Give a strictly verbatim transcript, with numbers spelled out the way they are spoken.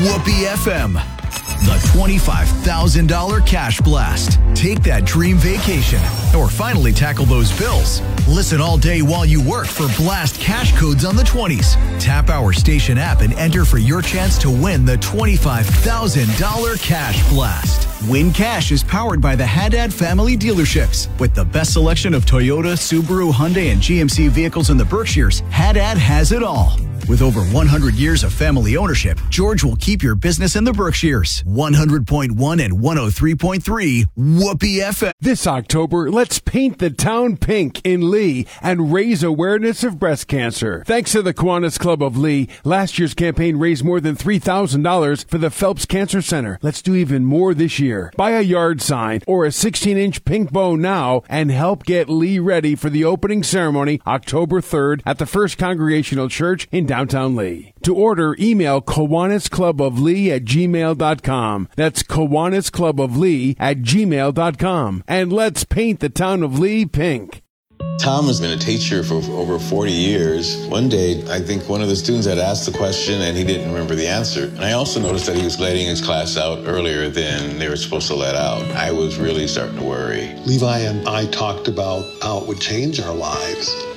Whoopee F M. The twenty-five thousand dollars Cash Blast. Take that dream vacation or finally tackle those bills. Listen all day while you work for Blast cash codes on the twenties. Tap our station app and enter for your chance to win the twenty-five thousand dollars Cash Blast. Win Cash is powered by the Haddad Family Dealerships. With the best selection of Toyota, Subaru, Hyundai, and G M C vehicles in the Berkshires, Haddad has it all. With over one hundred years of family ownership, George will keep your business in the Berkshires. one hundred point one and one oh three point three Whoopee F M. This October, let's paint the town pink in Lee and raise awareness of breast cancer. Thanks to the Kiwanis Club of Lee, last year's campaign raised more than three thousand dollars for the Phelps Cancer Center. Let's do even more this year. Buy a yard sign or a sixteen-inch pink bow now and help get Lee ready for the opening ceremony October third at the First Congregational Church in downtown Lee. To order, email Kiwanis Club of Lee at gmail dot com. That's Kiwanis Club of Lee at gmail dot com. And let's paint the town of Lee pink. Tom has been a teacher for over forty years. One day, I think one of the students had asked the question and he didn't remember the answer. And I also noticed that he was letting his class out earlier than they were supposed to let out. I was really starting to worry. Levi and I talked about how it would change our lives.